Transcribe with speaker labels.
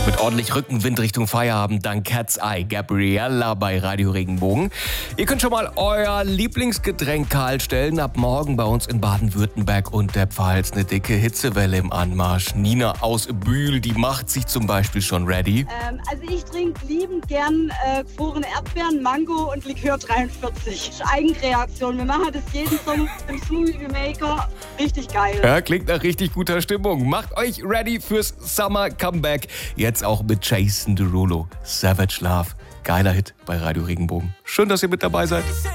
Speaker 1: Mit ordentlich Rückenwind Richtung Feierabend dank Cat's Eye, Gabriella bei Radio Regenbogen. Ihr könnt schon mal euer Lieblingsgetränk kalt stellen. Ab morgen bei uns in Baden-Württemberg und der Pfalz eine dicke Hitzewelle im Anmarsch. Nina aus Bühl, die macht sich zum Beispiel schon ready.
Speaker 2: Also ich trinke liebend gern gefrorene Erdbeeren, Mango und Likör 43. Eigenkreation. Wir machen das jeden Sommer im Smoothie Maker. Richtig geil.
Speaker 1: Ja, klingt nach richtig guter Stimmung. Macht euch ready fürs Summer Comeback. Jetzt auch mit Jason Derulo. Savage Love. Geiler Hit bei Radio Regenbogen. Schön, dass ihr mit dabei seid.